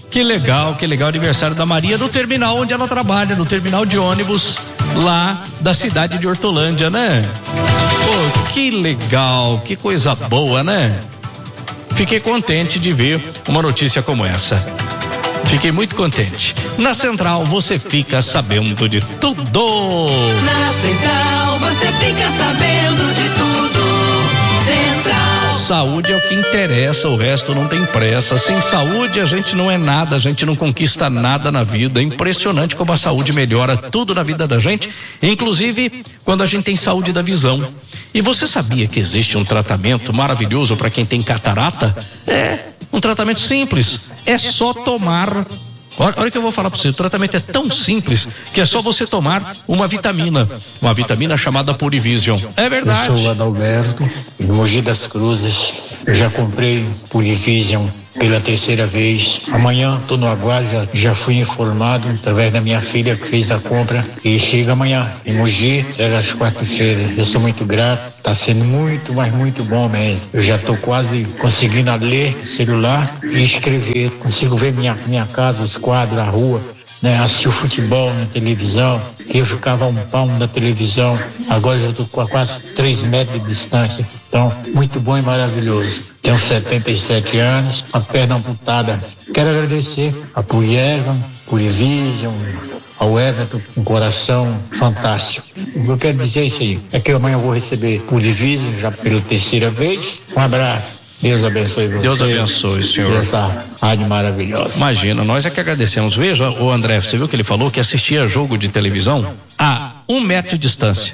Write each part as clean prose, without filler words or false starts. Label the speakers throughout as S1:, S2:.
S1: Que legal, aniversário da Maria no terminal onde ela trabalha, no terminal de ônibus lá da cidade de Hortolândia, né? Pô, que legal, que coisa boa, né? Fiquei contente de ver uma notícia como essa. Fiquei muito contente. Na Central você fica sabendo de tudo.
S2: Na Central você fica sabendo de tudo. Central.
S1: Saúde é o que interessa, o resto não tem pressa. Sem saúde a gente não é nada, a gente não conquista nada na vida. É impressionante como a saúde melhora tudo na vida da gente, inclusive quando a gente tem saúde da visão. E você sabia que existe um tratamento maravilhoso para quem tem catarata? Um tratamento simples. É só tomar. Olha o que eu vou falar para você. O tratamento é tão simples que é só você tomar uma vitamina chamada Purivision. É verdade.
S3: Eu sou o Adalberto, em Mogi das Cruzes. Eu já comprei Purivision pela terceira vez. Amanhã estou no aguardo, já fui informado através da minha filha que fez a compra e chega amanhã em Mogi, chega às quarta-feiras. Eu sou muito grato, está sendo muito, mas muito bom mesmo. Eu já estou quase conseguindo ler o celular e escrever, consigo ver minha casa, os quadros, a rua, né? Assistir o futebol na televisão, que eu ficava a um palmo da televisão, agora eu já estou com quase 3 metros de distância. Então, muito bom e maravilhoso. Tenho 77 anos, a perna amputada. Quero agradecer a Purivision, ao Everton, um coração fantástico. O que eu quero dizer é isso aí, é que amanhã eu vou receber Purivision já pela terceira vez. Um abraço. Deus abençoe você.
S1: Deus abençoe, senhor.
S3: Essa rádio maravilhosa.
S1: Imagina, nós é que agradecemos. Veja, o André, você viu que ele falou que assistia jogo de televisão a 1 metro de distância.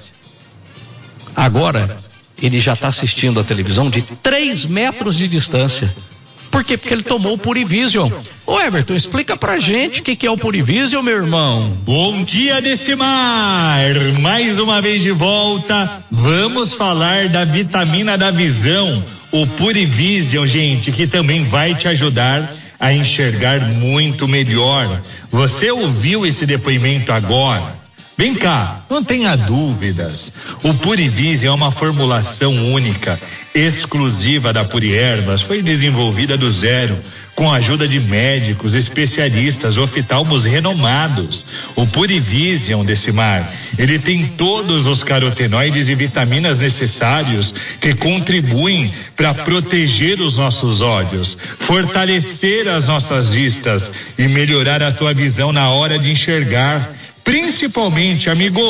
S1: Agora, ele já está assistindo a televisão de 3 metros de distância. Por quê? Porque ele tomou o Purivision. Ô Everton, explica pra gente o que é o Purivision, meu irmão.
S4: Bom dia, Decimar! Mais uma vez de volta, vamos falar da vitamina da visão, o Purivision, gente, que também vai te ajudar a enxergar muito melhor. Você ouviu esse depoimento agora? Vem cá, não tenha dúvidas. O Purivision é uma formulação única, exclusiva da Puriervas, foi desenvolvida do zero, com a ajuda de médicos, especialistas, oftalmos renomados. O Purivision, Decimar, ele tem todos os carotenoides e vitaminas necessários que contribuem para proteger os nossos olhos, fortalecer as nossas vistas e melhorar a tua visão na hora de enxergar. Principalmente,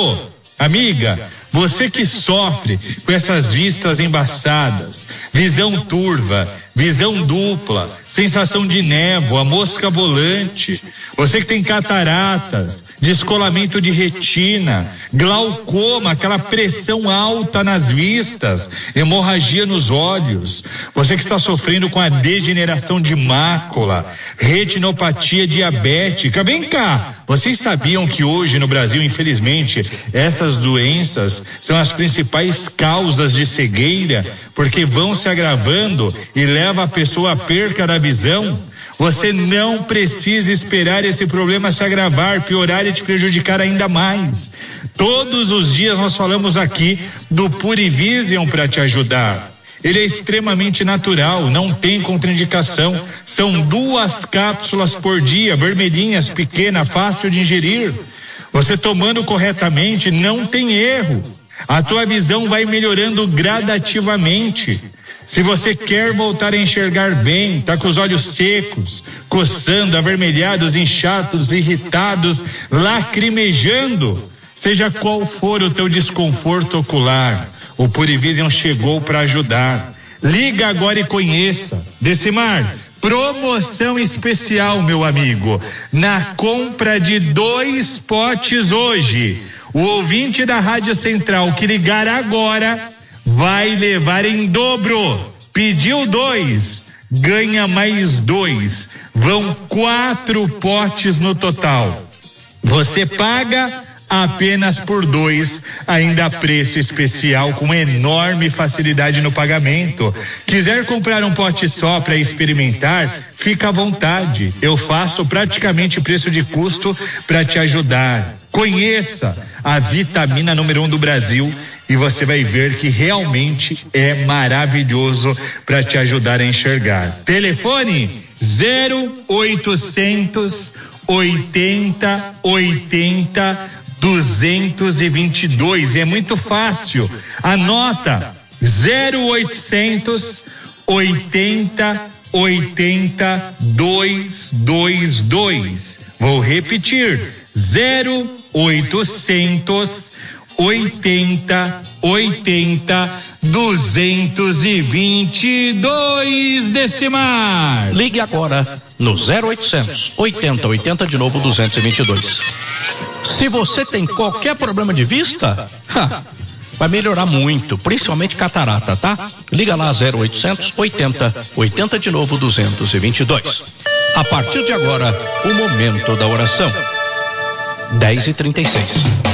S4: amiga, você que sofre com essas vistas embaçadas, visão turva, visão dupla, sensação de névoa, mosca volante, você que tem cataratas, descolamento de retina, glaucoma, aquela pressão alta nas vistas, hemorragia nos olhos, você que está sofrendo com a degeneração de mácula, retinopatia diabética. Vem cá, vocês sabiam que hoje no Brasil, infelizmente, essas doenças são as principais causas de cegueira, porque vão se agravando e leva a pessoa à perca da visão? Você não precisa esperar esse problema se agravar, piorar e te prejudicar ainda mais. Todos os dias nós falamos aqui do Purivision para te ajudar. Ele é extremamente natural, não tem contraindicação. São 2 cápsulas por dia, vermelhinhas, pequena, fácil de ingerir. Você tomando corretamente, não tem erro. A tua visão vai melhorando gradativamente. Se você quer voltar a enxergar bem, tá com os olhos secos, coçando, avermelhados, inchados, irritados, lacrimejando, seja qual for o teu desconforto ocular, o Purivision chegou para ajudar. Liga agora e conheça. Decimar, promoção especial, meu amigo, na compra de 2 potes hoje. O ouvinte da Rádio Central que ligar agora vai levar em dobro. Pediu 2, ganha mais 2. Vão 4 potes no total. Você paga apenas por 2, ainda preço especial com enorme facilidade no pagamento. Quiser comprar um pote só para experimentar, fica à vontade. Eu faço praticamente preço de custo para te ajudar. Conheça a vitamina número 1 do Brasil e você vai ver que realmente é maravilhoso para te ajudar a enxergar. Telefone 0800 80 80 222. É muito fácil. Anota: 0800 80 80 222. Vou repetir: 0800 80 80 222, Decimar.
S1: Ligue agora no 0800 80 80 de novo 222. Se você tem qualquer problema de vista, vai melhorar muito, principalmente catarata, tá? Liga lá 0800 80 80 de novo 222. A partir de agora, o momento da oração. 10h36.